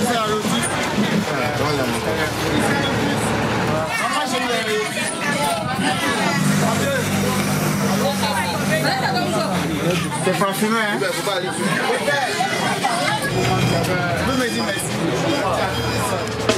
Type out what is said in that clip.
C'est pas fumé, hein? Vous me dites merci.